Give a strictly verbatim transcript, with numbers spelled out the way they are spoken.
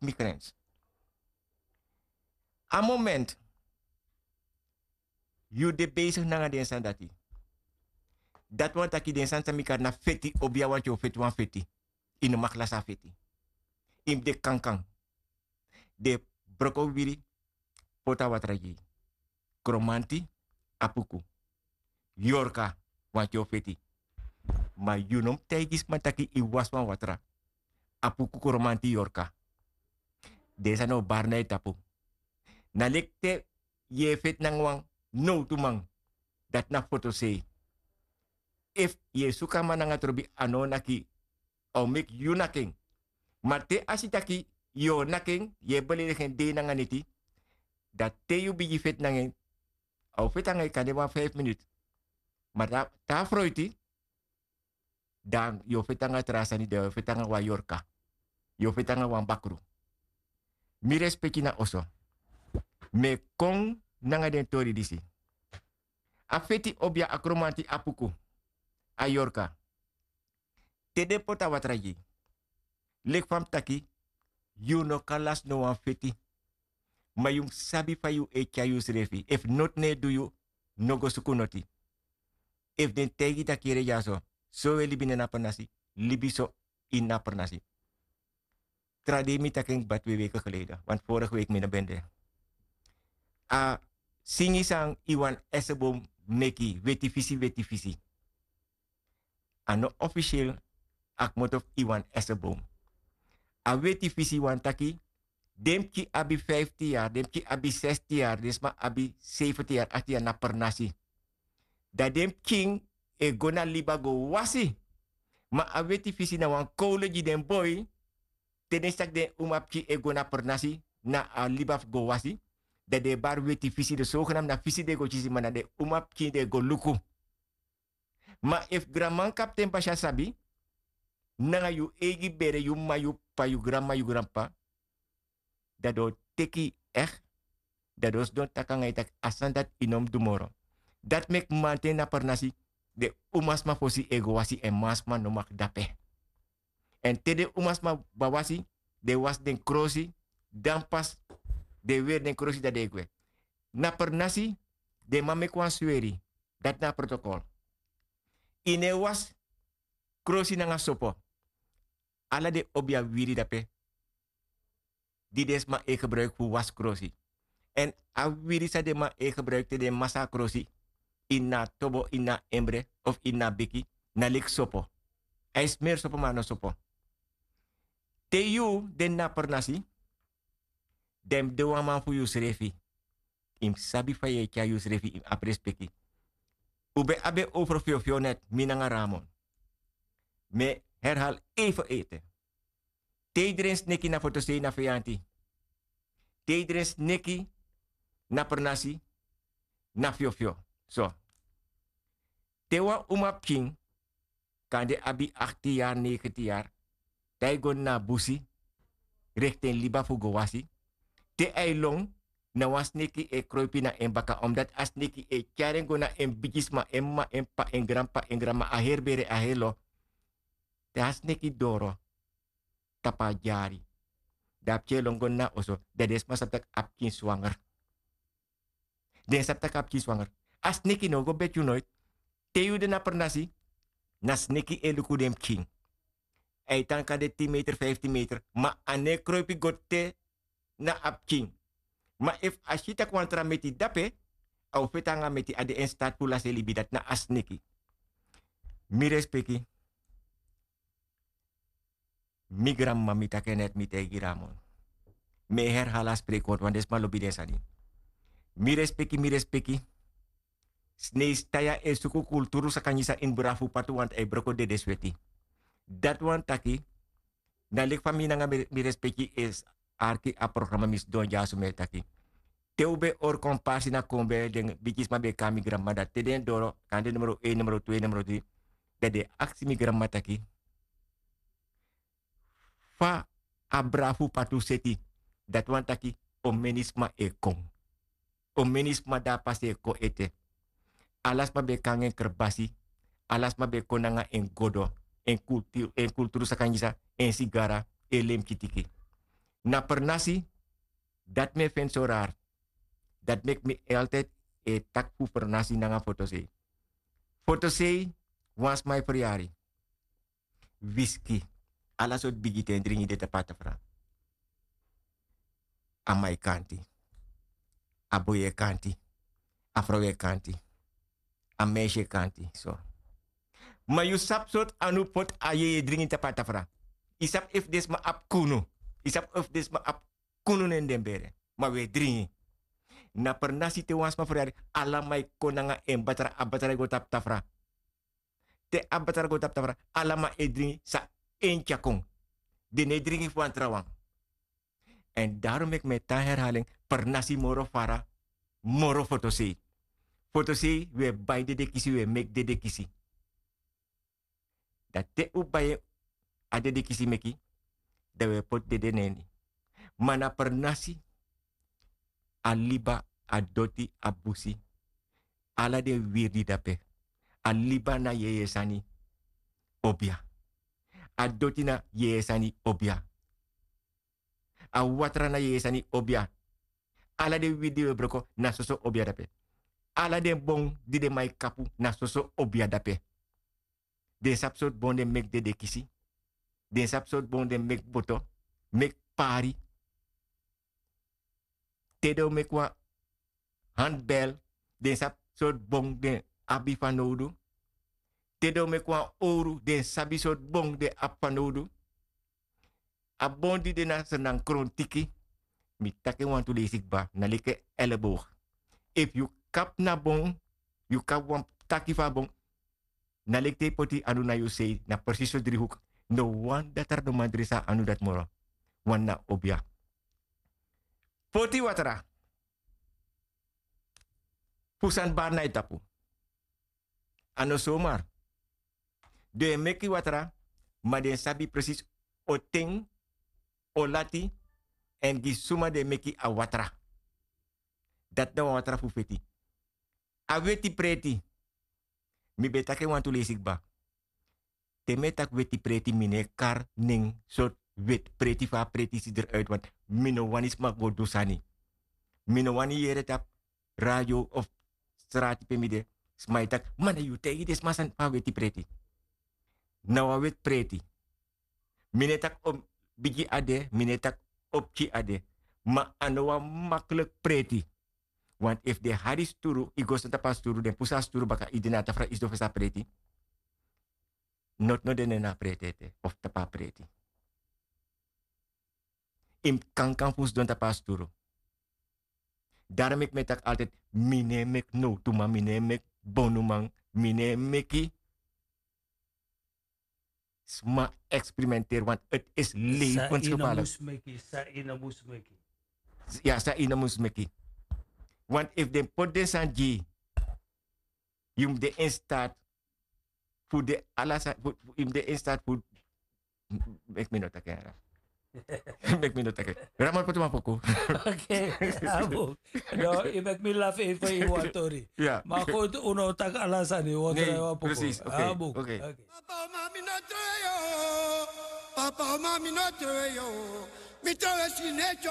migrants. A moment, you de bezig na den san dati. Dat want taki den san samika na feti obia want yo feti wan feti. In maklasa feti. Im de kankang. De broko wiri pota watraji. Kromanti apuku. Yorka want yo feti. Ma yunom tegis mataki i waswan watra. Apuku kromanti yorka. Desa no barna tapu. Na lekte ye fet nangwang no tumang. Dat na foto say. If ye suka mananga trobi ano naki au make you naking. Maar te asitaki yo naking ye beli gen de nanganiti. Dat te you bigi fet nangen. Au fet angai kadema vijf minuten. Maar ta, ta fruiti. Dan yo fetanga trasani de fetanga wa yorka. Yo fetanga wan bakru. Mi respecti na oso. Me kong nanga den tori disi. A feti obia akromanti apuku. A yorka. Te de pota watraji. Lek fam taki. You no kalas no wan feti. Ma yung sabi fa you e kya you srefi. If not ne do you. No go sukunoti. If den tegi takire jaso. So we libi na pernasi. Libi so in na pernasi. Tradimi taking bat twee weken geleden. Want vorige week mina bende. A singi sang iwan esebom neki. Wetifisi wetifisi. Ano officieel akmotof iwan esebom. A wetifisi wan taki. Demki abi vijftien jaar. Demki abi zestien jaar. Desma abi zeventien jaar. achttien jaar na pernasi. Da dem king e gona liba go wasi. Ma a wetifisi na wan college den boy. Tenesak de umapki e gona pernasi na a libaf go wasi. Da de bar weti fisi de zogenam na fisi de go chisi mana de umapki de go luku. Ma if graman kapten pasha sabi. Nanga yu egi bere yu ma yu pa yu grandma yu grandpa. Da do teki echt. Da dos don takangay tak asan dat inom dumoro. Dat mek mante na pernasi. De umasma fosi ego wasi en masma no mak dape. En tede umasma bawasi, de was den krosi, dan pas de weer den krosi dat de na per nasi, de mame kwan sueri, dat na protocol. Ine was krosi na nga sopo. Ala de obia wiri dape. Die des ma e gebruik voor was krosi. En a wiri sa de ma e gebruik te de massa krosi. Inna tobo, inna embre, of inna biki, na lik sopo. Hij smeer sopo ma no sopo. Te you den na pernasi. Dem de waman fu you srefi. Im sabi fa ye kya you srefi im aprespeki. Ube abe over fio fio net minanga ramon. Me herhaal even eten. Te drens neki na fotose na fianti. Te drens neki na pernasi na fio fio. So. Tewa umap king. Kande abi achttien jaar, negentien jaar. Taigon na busi. Rechten liba fu gowasi. Te eilong. Na was neki e kroipi na embaka. Omdat as neki e kyarengo na en bigisma emma empa en grandpa en grandma a herbere a helo. Te as neki doro. Tapa jari. Dap longon na oso. Da desma saptak apkin swanger. Den saptak apkin swanger. As neki no go bet you nooit. Te yu de na pernasi. Nas neki e luku dem king. Ei tan ka de tien meter, vijftien meter. Ma ane kroipi gote na ap king. Ma if ashita kwantra meti dape. Au fetanga meti ade en staat pula se libidat na as neki. Mi respeki. Mi gramma mi takenet mi tegi ramon. Me herhala spreekwoord, want desma lobi desani. Mi respeki, mi respeki. Sneis taya e suku kulturu sakanyisa in brafu patu want e broko de desweti. Dat wan taki. Na lik fami nga mi respeki is arki a programa mis don jasu me taki. Teube or komparsi na kombe den bikis ma be kami gramma dat te den doro kande numero één, numero twee, numero drie. Dat de aksi mi gramma taki. Fa abrafu patu seti. Dat wan taki omenisma e kong. Omenisma da pase ko ete. Alas ma be kangen kerbasi. Alas ma be konanga en godo. En kultur, en kulturu sakanyisa. En sigara. En lem kitiki. Na per nasi, dat me vind zo raar. Dat make me altijd e tak fu per nasi na nga foto se. Foto se, was my priari. Whisky. Alla soort bigite en dringi de tapata fra. A my kanti. A boye kanti. A vrouwe kanti. A meisje kanti. So. Maar you sap soort anu pot a ye dringi tapata fra. Isap if des ma ap kunu. Isap if des ma ap kunu nen den bere. Maar we dringi. Na per nasi te wans ma friari. Ala mai konanga en batara abatara go tap tafra. Te abatara go tap tafra. Ala ma e dringi sa en chakong. De ne dringi van trawang. En daarom ik met ta herhaling per nasi moro fara. Moro fotosi. Fotosi we bay de de kisi we make de de kisi. Dat te u bay a de de kisi meki. Dat we pot de de neni. Mana per nasi. Aliba adoti abusi. Ala de wirdi dape. Aliba na yeye sani. Obia. Adoti na yeye sani obia. A watra na yeye sani obia. Ala de wirdi we broko na soso obia dape. Ala de bon di de mai kapu na soso obia dape. De sapsot bon de mek de de kisi. De sapsot bon de mek boto. Mek pari. Tedo mekwa handbel. De sapsot bon de abi fanodu. Tedo mekwa oru de sabi sot bon de apanodu. A bon di de na senang kron tiki. Mi take want to lezik ba na like elleboog. If you kap na bon, you kap wan taki fa bon. Na lekte poti anu na you say na precies so driehoek. No one dat er no mandrisa anu dat moro. Wan na obia. Poti watera. Pusan bar na itapu. Ano somar. De meki watera. Ma de sabi precies o ting, o lati, en gi suma de meki a watera. Dat na watera fu feti. A weti preti. Mi betake want to lesik ba. Te metak weti preti mine kar ning sort wet preti fa preti si eruit. Want mino wanis mag go dosani. Mino wani yere tap radio of strati pe mide. Smaitak mana you tegi des masan fa weti preti. Nawa wet preti. Minetak om bigi ade, minetak opchi ade. Ma anoa makkelijk preti. Want if de haris turu, igos na pas turu, den pusas turu baka idinata fra isdo fesa preti. Not no den na pretete, of tapa preti. Im kankan pus don tapas turu. Daarom ik metak altijd mine mek no, tuma mine mek bonumang, mine meki. Sma experimenteer, want het is levensgevaarlijk. Sa ina musmeki. Ja, sa ina musmeki. Want if de pot de sanji, yum de instaat, voor de alasa, yum de instaat voor, ik me not akera. Ik me not akera. Ramon pot mapoko. Oké, abo. No, je maakt me laugh even in wat tori. Ja. Maar goed, uno tak alasan ni wat Nee, rawa poko. precies. Oké. Abo. Oké. Papa, mami, no treo. Papa, mami, no treo. Mi treo es sin hecho.